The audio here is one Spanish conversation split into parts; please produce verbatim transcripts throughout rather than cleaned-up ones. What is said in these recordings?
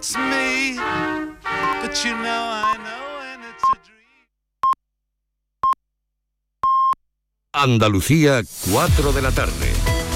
It's me, but you know I know and it's a dream. Andalucía, cuatro de la tarde.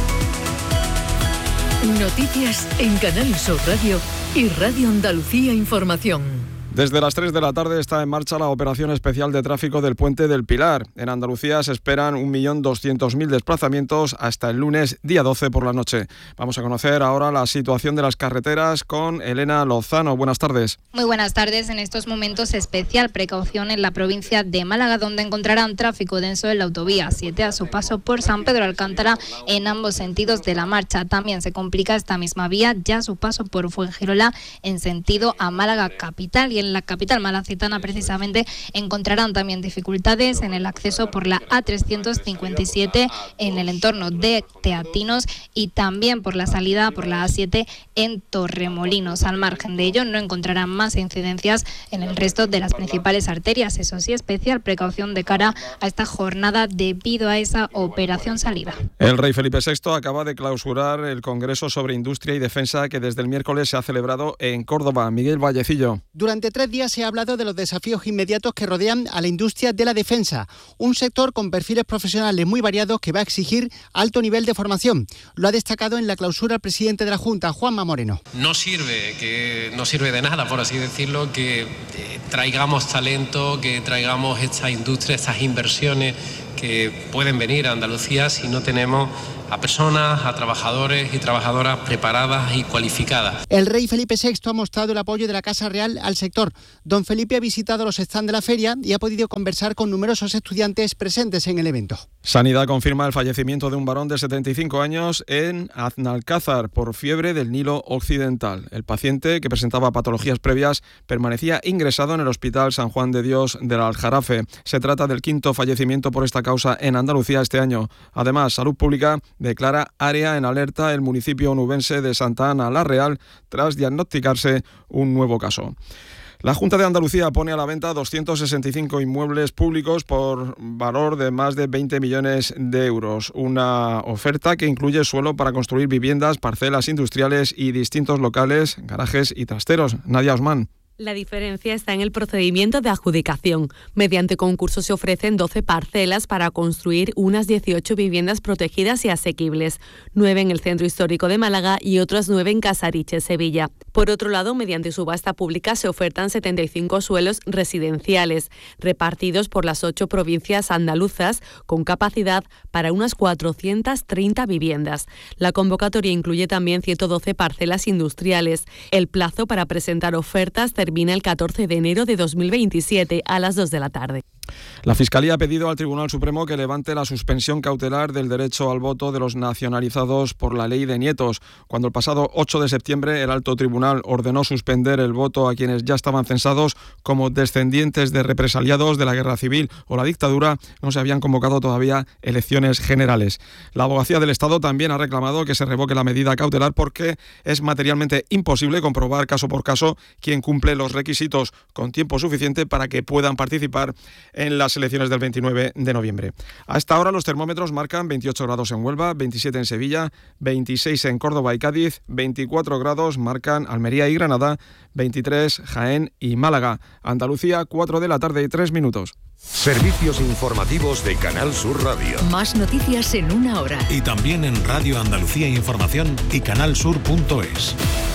Noticias en Canal Sur Radio y Radio Andalucía Información. Desde las tres de la tarde está en marcha la operación especial de tráfico del Puente del Pilar. En Andalucía se esperan un millón doscientos mil desplazamientos hasta el lunes, día doce por la noche. Vamos a conocer ahora la situación de las carreteras con Elena Lozano. Buenas tardes. Muy buenas tardes. En estos momentos especial precaución en la provincia de Málaga, donde encontrarán tráfico denso en la autovía siete a su paso por San Pedro Alcántara en ambos sentidos de la marcha. También se complica esta misma vía ya a su paso por Fuengirola en sentido a Málaga capital, y en la capital malacitana precisamente encontrarán también dificultades en el acceso por la A trescientos cincuenta y siete en el entorno de Teatinos y también por la salida por la A siete en Torremolinos. Al margen de ello no encontrarán más incidencias en el resto de las principales arterias. Eso sí, especial precaución de cara a esta jornada debido a esa operación salida. El rey Felipe sexto acaba de clausurar el Congreso sobre Industria y Defensa que desde el miércoles se ha celebrado en Córdoba. Miguel Vallecillo. Durante tres días se ha hablado de los desafíos inmediatos que rodean a la industria de la defensa, un sector con perfiles profesionales muy variados que va a exigir alto nivel de formación. Lo ha destacado en la clausura el presidente de la Junta, Juanma Moreno. No sirve, que no sirve de nada, por así decirlo, que eh, traigamos talento, que traigamos esta industria, estas inversiones que pueden venir a Andalucía si no tenemos a personas, a trabajadores y trabajadoras preparadas y cualificadas. El rey Felipe sexto ha mostrado el apoyo de la Casa Real al sector. Don Felipe ha visitado los stands de la feria y ha podido conversar con numerosos estudiantes presentes en el evento. Sanidad confirma el fallecimiento de un varón de setenta y cinco años en Aznalcázar por fiebre del Nilo Occidental. El paciente, que presentaba patologías previas, permanecía ingresado en el Hospital San Juan de Dios del Aljarafe. Se trata del quinto fallecimiento por esta causa en Andalucía este año. Además, Salud Pública declara área en alerta el municipio onubense de Santa Ana la Real tras diagnosticarse un nuevo caso. La Junta de Andalucía pone a la venta doscientos sesenta y cinco inmuebles públicos por valor de más de veinte millones de euros. Una oferta que incluye suelo para construir viviendas, parcelas industriales y distintos locales, garajes y trasteros. Nadia Osman. La diferencia está en el procedimiento de adjudicación. Mediante concurso se ofrecen doce parcelas para construir unas dieciocho viviendas protegidas y asequibles, nueve en el centro histórico de Málaga y otras nueve en Casariche, Sevilla. Por otro lado, mediante subasta pública se ofertan setenta y cinco suelos residenciales, repartidos por las ocho provincias andaluzas, con capacidad para unas cuatrocientas treinta viviendas. La convocatoria incluye también ciento doce parcelas industriales. El plazo para presentar ofertas termina el catorce de enero de dos mil veintisiete a las dos de la tarde. La Fiscalía ha pedido al Tribunal Supremo que levante la suspensión cautelar del derecho al voto de los nacionalizados por la ley de nietos. Cuando el pasado ocho de septiembre el Alto Tribunal ordenó suspender el voto a quienes ya estaban censados como descendientes de represaliados de la Guerra Civil o la dictadura, no se habían convocado todavía elecciones generales. La Abogacía del Estado también ha reclamado que se revoque la medida cautelar porque es materialmente imposible comprobar caso por caso quién cumple los requisitos con tiempo suficiente para que puedan participar en las elecciones del veintinueve de noviembre. A esta hora los termómetros marcan veintiocho grados en Huelva, veintisiete en Sevilla, veintiséis en Córdoba y Cádiz, veinticuatro grados marcan Almería y Granada, veintitrés Jaén y Málaga. Andalucía, cuatro de la tarde y tres minutos. Servicios informativos de Canal Sur Radio. Más noticias en una hora. Y también en Radio Andalucía Información y canalsur punto es.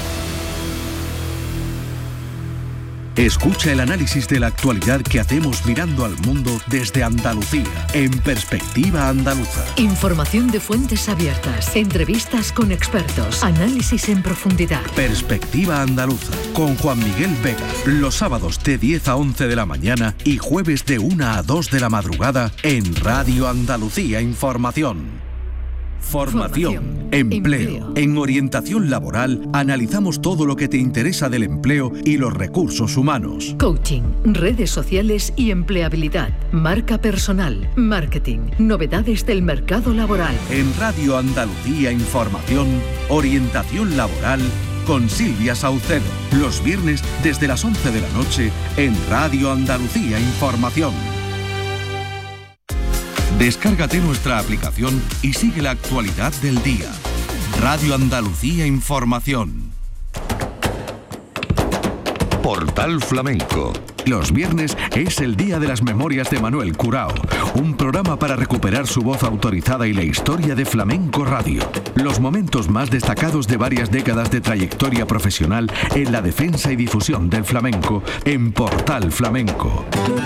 Escucha el análisis de la actualidad que hacemos mirando al mundo desde Andalucía, en Perspectiva Andaluza. Información de fuentes abiertas, entrevistas con expertos, análisis en profundidad. Perspectiva Andaluza, con Juan Miguel Vega, los sábados de diez a once de la mañana y jueves de una a dos de la madrugada en Radio Andalucía Información. Formación, Formación, empleo. empleo. En Orientación Laboral analizamos todo lo que te interesa del empleo y los recursos humanos. Coaching, redes sociales y empleabilidad, marca personal, marketing, novedades del mercado laboral. En Radio Andalucía Información, Orientación Laboral con Silvia Saucedo. Los viernes desde las once de la noche en Radio Andalucía Información. Descárgate nuestra aplicación y sigue la actualidad del día. Radio Andalucía Información. Portal Flamenco. Los viernes es el día de las memorias de Manuel Curao, un programa para recuperar su voz autorizada y la historia de Flamenco Radio. Los momentos más destacados de varias décadas de trayectoria profesional en la defensa y difusión del flamenco en Portal Flamenco.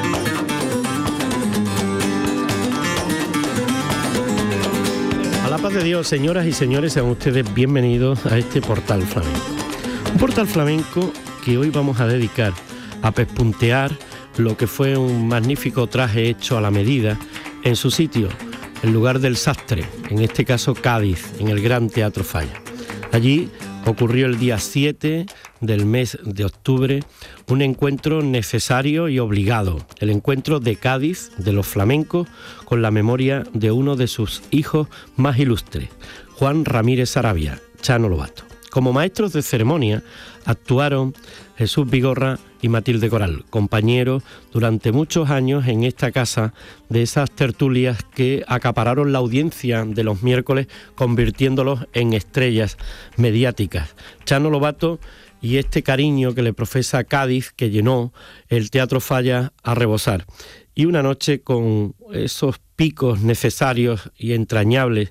A la paz de Dios, señoras y señores, sean ustedes bienvenidos a este Portal Flamenco. Un Portal Flamenco que hoy vamos a dedicar a pespuntear lo que fue un magnífico traje hecho a la medida en su sitio, el lugar del sastre, en este caso Cádiz, en el Gran Teatro Falla. Allí ocurrió el día siete del mes de octubre un encuentro necesario y obligado, el encuentro de Cádiz, de los flamencos, con la memoria de uno de sus hijos más ilustres, Juan Ramírez Sarabia, Chano Lobato. Como maestros de ceremonia actuaron Jesús Vigorra y Matilde Coral, compañeros durante muchos años en esta casa de esas tertulias que acapararon la audiencia de los miércoles, convirtiéndolos en estrellas mediáticas. Chano Lobato y este cariño que le profesa Cádiz, que llenó el Teatro Falla a rebosar. Y una noche con esos picos necesarios y entrañables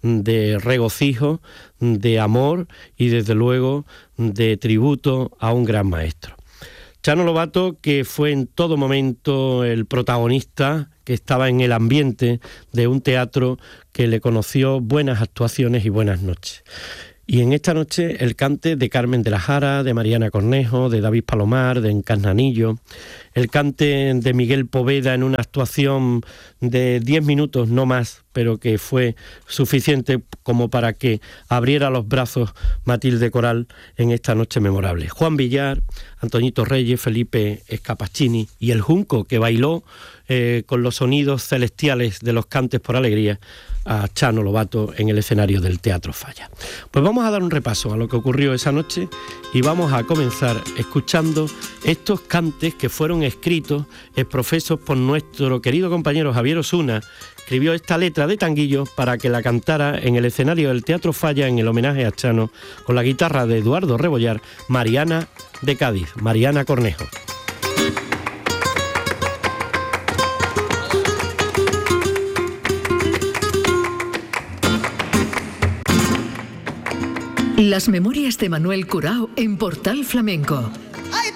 de regocijo, de amor y desde luego de tributo a un gran maestro. Chano Lobato, que fue en todo momento el protagonista, que estaba en el ambiente de un teatro que le conoció buenas actuaciones y buenas noches. Y en esta noche el cante de Carmen de la Jara, de Mariana Cornejo, de David Palomar, de Encarnanillo, el cante de Miguel Poveda en una actuación de diez minutos, no más, pero que fue suficiente como para que abriera los brazos Matilde Coral en esta noche memorable. Juan Villar, Antoñito Reyes, Felipe Escapaccini y el Junco, que bailó eh, con los sonidos celestiales de los cantes por alegría a Chano Lobato en el escenario del Teatro Falla. Pues vamos a dar un repaso a lo que ocurrió esa noche y vamos a comenzar escuchando estos cantes que fueron escritos, exprofesos por nuestro querido compañero Javier Osuna. Escribió esta letra de tanguillo para que la cantara en el escenario del Teatro Falla en el homenaje a Chano con la guitarra de Eduardo Rebollar, Mariana de Cádiz, Mariana Cornejo. Las memorias de Manuel Curao en Portal Flamenco.